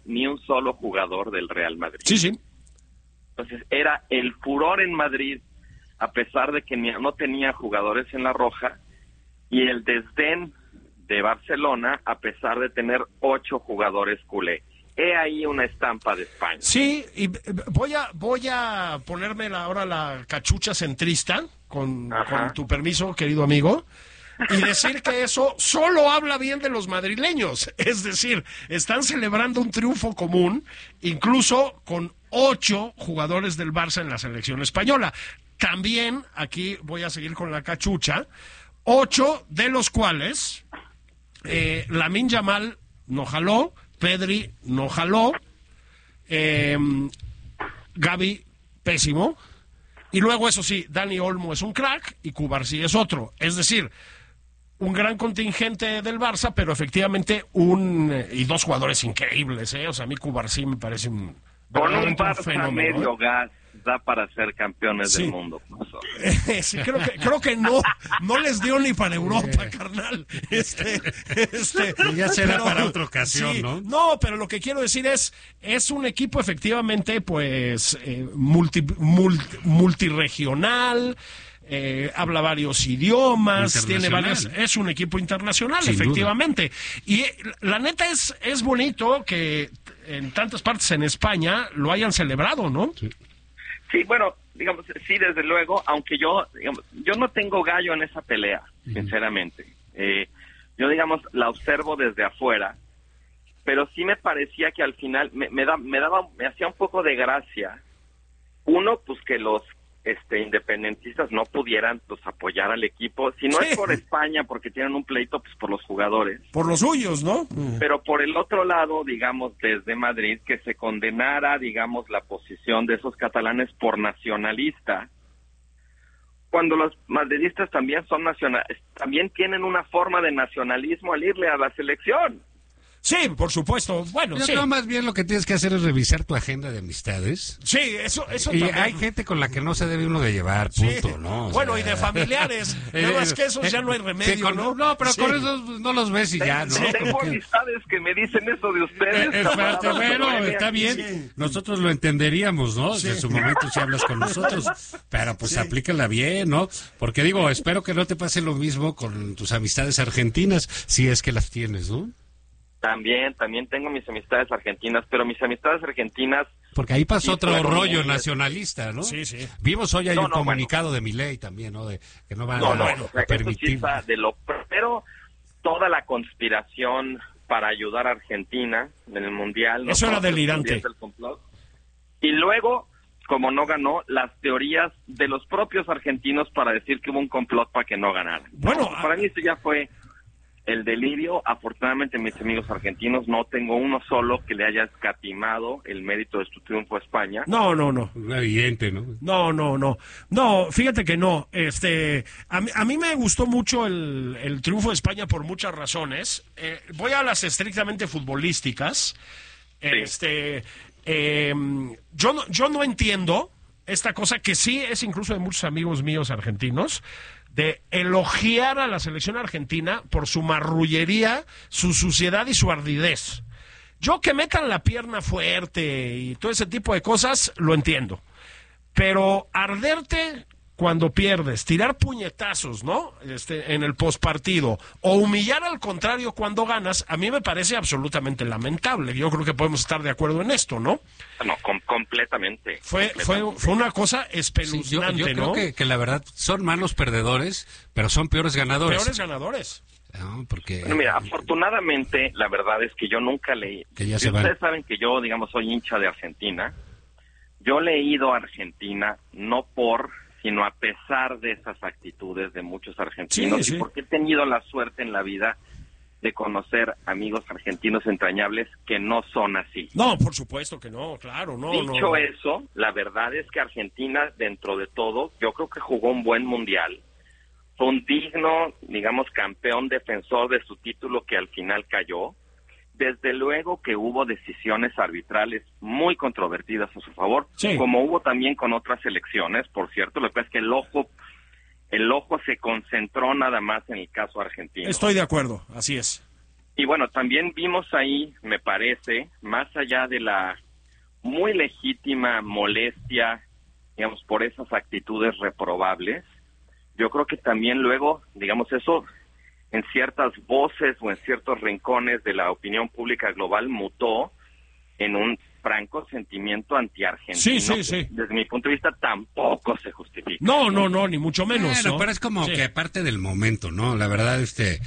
ni un solo jugador del Real Madrid. Sí, sí. Entonces era el furor en Madrid, a pesar de que no tenía jugadores en la roja, y el desdén de Barcelona, a pesar de tener 8 jugadores culé. He ahí una estampa de España. Sí, y voy a ponerme ahora la cachucha centrista, con tu permiso, querido amigo, y decir que eso solo habla bien de los madrileños. Es decir, están celebrando un triunfo común, incluso con 8 jugadores del Barça en la selección española. También, aquí voy a seguir con la cachucha, 8 de los cuales Lamine Yamal no jaló, Pedri no jaló, Gavi pésimo, y luego eso sí, Dani Olmo es un crack y Cubarsí es otro. Es decir, un gran contingente del Barça, pero efectivamente y 2 jugadores increíbles, ¿eh? O sea, a mí Cubarsí me parece un Barça fenómeno, medio gas da para ser campeones del mundo. Sí, creo que no les dio ni para Europa, carnal. Ya será para otra ocasión, sí, ¿no? No, pero lo que quiero decir es un equipo efectivamente, pues, multiregional. Habla varios idiomas, tiene varias, es un equipo internacional, sin efectivamente. Duda. Y la neta es bonito que en tantas partes en España lo hayan celebrado, ¿no? Sí, bueno, digamos, sí, desde luego, aunque yo no tengo gallo en esa pelea, sinceramente. Yo, digamos, la observo desde afuera, pero sí me parecía que al final me hacía un poco de gracia. Uno, pues que los independentistas no pudieran pues apoyar al equipo, si no es por España, porque tienen un pleito, pues por los jugadores. Por los suyos, ¿no? Pero por el otro lado, digamos, desde Madrid, que se condenara, digamos, la posición de esos catalanes por nacionalista, cuando los madridistas también son también tienen una forma de nacionalismo al irle a la selección. Sí, por supuesto. Bueno, yo creo más bien lo que tienes que hacer es revisar tu agenda de amistades. Sí, eso y también. Hay gente con la que no se debe uno de llevar, punto, ¿no? Bueno, y de familiares. Nada más que esos ya no hay remedio, ¿no? No, pero con esos no los ves y ya, ¿no? Tengo amistades que me dicen eso de ustedes. Bueno, está bien. Sí. Nosotros lo entenderíamos, ¿no? Sí. En su momento si hablas con nosotros. Pero pues aplícala bien, ¿no? Porque digo, espero que no te pase lo mismo con tus amistades argentinas, si es que las tienes, ¿no? También tengo mis amistades argentinas, pero mis amistades argentinas... Porque ahí pasó otro rollo nacionalista, ¿no? Sí, sí. Vimos hoy hay un comunicado de Milei también, ¿no? De que no van a permitir... Pero toda la conspiración para ayudar a Argentina en el Mundial... Eso era delirante. Y luego, como no ganó, las teorías de los propios argentinos para decir que hubo un complot para que no ganara. Bueno, para mí esto ya fue... el delirio. Afortunadamente, mis amigos argentinos, no tengo uno solo que le haya escatimado el mérito de su triunfo a España. No. Evidente, ¿no? No, fíjate que no. A mí me gustó mucho el triunfo de España por muchas razones. Voy a las estrictamente futbolísticas. Sí. Yo no entiendo esta cosa que sí es incluso de muchos amigos míos argentinos, de elogiar a la selección argentina por su marrullería, su suciedad y su ardidez. Yo que metan la pierna fuerte y todo ese tipo de cosas, lo entiendo. Pero arderte cuando pierdes, tirar puñetazos, ¿no? En el postpartido, o humillar al contrario cuando ganas, a mí me parece absolutamente lamentable. Yo creo que podemos estar de acuerdo en esto, ¿no? No, completamente. Fue una cosa espeluznante, yo ¿no? Creo que la verdad son malos perdedores, pero son peores ganadores. No, porque... Bueno, mira, afortunadamente, la verdad es que yo nunca leí... Ustedes saben que yo, digamos, soy hincha de Argentina. Yo le he ido a Argentina no sino a pesar de esas actitudes de muchos argentinos, y porque he tenido la suerte en la vida de conocer amigos argentinos entrañables que no son así. No, por supuesto que no, claro, no. Dicho eso, la verdad es que Argentina, dentro de todo, yo creo que jugó un buen mundial. Fue un digno, digamos, campeón defensor de su título que al final cayó. Desde luego que hubo decisiones arbitrales muy controvertidas a su favor, como hubo también con otras elecciones, por cierto. Lo que pasa es que el ojo se concentró nada más en el caso argentino. Estoy de acuerdo, así es. Y bueno, también vimos ahí, me parece, más allá de la muy legítima molestia, digamos, por esas actitudes reprobables, yo creo que también luego, digamos, eso en ciertas voces o en ciertos rincones de la opinión pública global mutó en un franco sentimiento anti-argentino. Sí. Desde mi punto de vista tampoco se justifica. No, ni mucho menos. Bueno, ¿no? pero es como que parte del momento, ¿no? La verdad,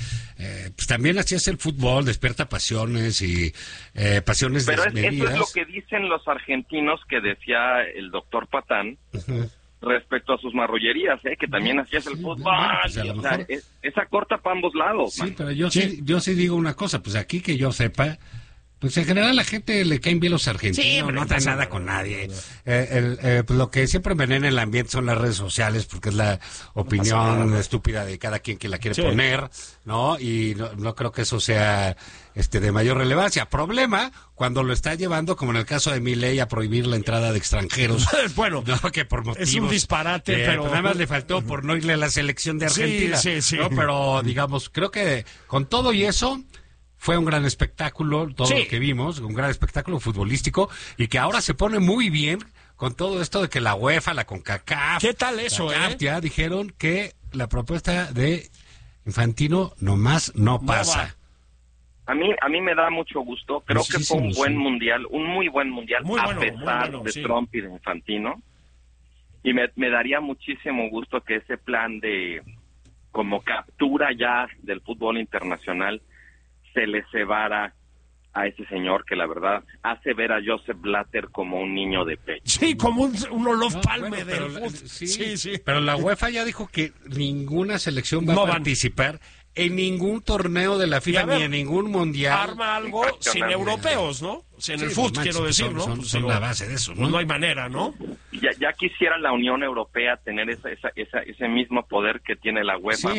pues también así es el fútbol, despierta pasiones y pasiones pero desmedidas. eso es lo que dicen los argentinos que decía el doctor Patán. Uh-huh. Respecto a sus marrullerías, que también así es el fútbol. Bueno, pues o sea, esa corta para ambos lados. Sí, man. Pero yo sí digo una cosa, pues aquí que yo sepa, pues en general a la gente le caen bien los argentinos, no trae nada con nadie. Pues lo que siempre envenena el ambiente son las redes sociales, porque es la opinión estúpida de cada quien que la quiere poner, ¿no? Y no creo que eso sea de mayor relevancia. Problema cuando lo está llevando, como en el caso de Milei, a prohibir la entrada de extranjeros. Bueno, no, que por motivos, es un disparate, pero pues nada más le faltó por no irle a la selección de Argentina. Sí. ¿No? Pero digamos, creo que con todo y eso fue un gran espectáculo, todo lo que vimos, un gran espectáculo futbolístico, y que ahora se pone muy bien con todo esto de que la UEFA, la CONCACAF... ¿Qué tal eso, ya dijeron que la propuesta de Infantino nomás no pasa. A mí me da mucho gusto, creo que fue un buen mundial, un muy buen mundial, a pesar de Trump y de Infantino, y me daría muchísimo gusto que ese plan de como captura ya del fútbol internacional se le cebara a ese señor que la verdad hace ver a Joseph Blatter como un niño de pecho. Sí, como un Olof Palme del fútbol. Sí. Pero la UEFA ya dijo que ninguna selección va a participar en ningún torneo de la FIFA ni en ningún mundial. Arma algo sin europeos, ¿no? O sea, en el fútbol, quiero decir, ¿no? Son la base de eso, ¿no? No hay manera, ¿no? Ya quisiera la Unión Europea tener ese mismo poder que tiene la UEFA.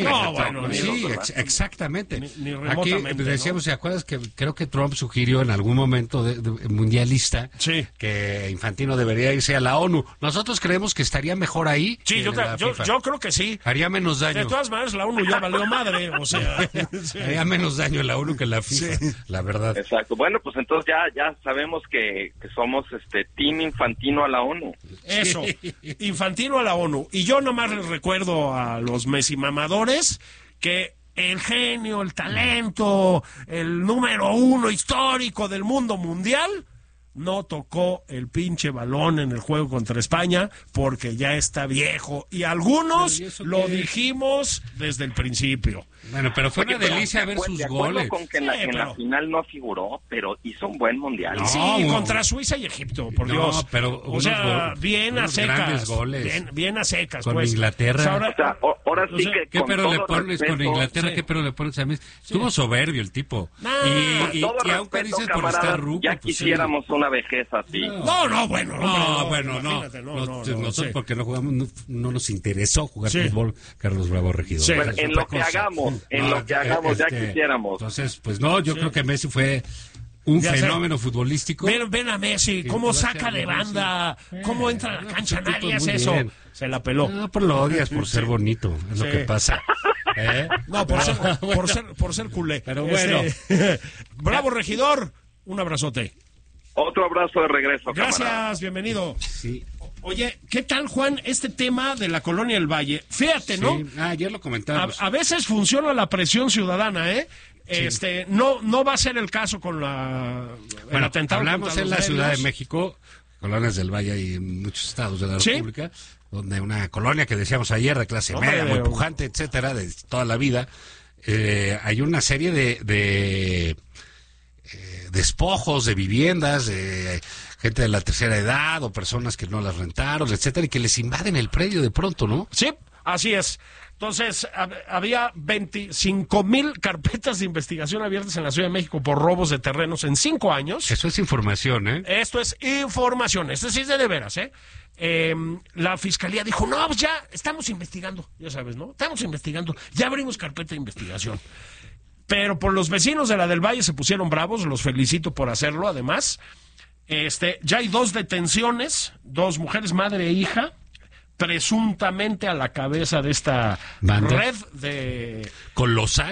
Exactamente. Ni aquí decíamos, ¿te acuerdas que creo que Trump sugirió en algún momento de mundialista que Infantino debería irse a la ONU? Nosotros creemos que estaría mejor ahí. Sí, yo creo que sí. Haría menos daño. De todas maneras, la ONU ya valió madre, o sea. Haría menos daño la ONU que la FIFA, la verdad. Exacto. Bueno, pues entonces ya sabemos que somos team Infantino a la ONU. Eso, Infantino a la ONU. Y yo nomás les recuerdo a los Messi mamadores que el genio, el talento, el número 1 histórico del mundo mundial no tocó el pinche balón en el juego contra España porque ya está viejo. Y algunos lo dijimos desde el principio. Bueno, pero fue una delicia ver sus goles. Con que en la final no figuró, pero hizo un buen mundial. Contra Suiza y Egipto, por Dios. Pero bien a secas. Goles. Bien a secas. Con Inglaterra. Ahora sí que ¿Qué pero le pones con Inglaterra? ¿Qué pero le pones a Messi? Estuvo soberbio el tipo. Y aunque dices por estar ruco. Ya quisiéramos una vejez así. Nosotros porque no jugamos, no nos interesó jugar fútbol, Carlos Bravo Regidor. Bueno, en lo que hagamos, ya quisiéramos. Entonces, pues no, yo creo que Messi fue un fenómeno futbolístico. Ven a Messi, cómo saca de banda, cómo entra a la cancha, nadie hace eso. Se la peló. No, pero lo odias por ser bonito, es lo que pasa. No, por ser culé. Pero bueno. Bravo, Regidor, un abrazote. Otro abrazo de regreso, Gracias, camarada. Bienvenido. Sí. Oye, ¿qué tal, Juan, este tema de la Colonia del Valle? Fíjate, ¿no? Ayer lo comentábamos. A veces funciona la presión ciudadana, ¿eh? Sí. No va a ser el caso con el atentado. Hablamos en la Ciudad de México, Colonias del Valle y en muchos estados de la República, donde una colonia que decíamos ayer de clase media, muy pujante, etcétera, de toda la vida, hay una serie de despojos de viviendas, de gente de la tercera edad o personas que no las rentaron, etcétera, y que les invaden el predio de pronto, ¿no? Sí, así es. Entonces, había 25,000 carpetas de investigación abiertas en la Ciudad de México por robos de terrenos en 5 años. Eso es información, ¿eh? Esto es información, esto sí es de veras, ¿eh? La fiscalía dijo, no, pues ya estamos investigando, ya sabes, ¿no? Estamos investigando, ya abrimos carpeta de investigación. Pero por los vecinos de la del Valle se pusieron bravos, los felicito por hacerlo, además. Ya hay 2 detenciones, 2 mujeres, madre e hija, presuntamente a la cabeza de esta ¿Banda? red de... Colosal.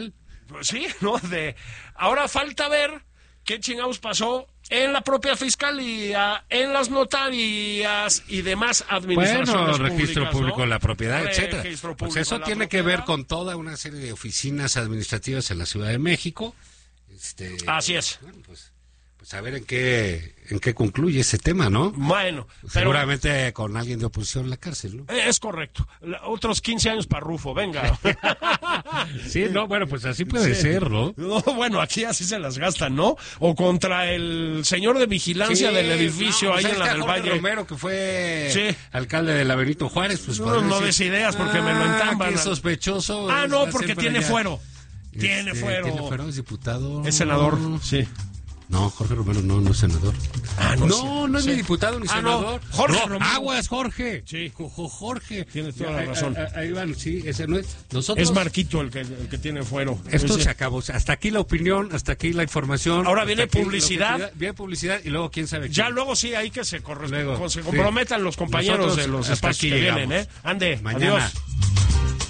Pues sí, ¿no? Ahora falta ver qué chingados pasó en la propia fiscalía, en las notarías y demás administraciones públicas, registro público ¿no? de la propiedad, etcétera. Pues eso tiene que ver propiedad. con toda una serie de oficinas administrativas en la Ciudad de México. Así es. Bueno, pues a ver en qué concluye ese tema, ¿no? Bueno, seguramente con alguien de oposición en la cárcel, ¿no? Es correcto. Otros 15 años para Rufo, venga. Sí, no, bueno, pues así puede ser, ¿no? No, bueno, aquí así se las gastan, ¿no? O contra el señor de vigilancia del edificio ahí en la del Valle. Romero, que fue alcalde de la Benito Juárez, pues no des ideas porque me lo entamban. Qué sospechoso. No, porque tiene fuero. Tiene fuero. Tiene fuero, es diputado. Es senador, sí. No, Jorge Romero no es senador. No es ni diputado ni senador. No. Jorge Romero. Aguas, Jorge. Sí. Jorge. Tienes toda la razón. Ahí van, sí, ese no es. Nosotros... Es Marquito el que tiene fuero. Esto se acabó. Hasta aquí la opinión, hasta aquí la información. Ahora viene publicidad. Viene publicidad y luego quién sabe. Ya luego sí, hay que se comprometan los compañeros de los espacios que vienen, ¿eh? Ande, mañana. Adiós.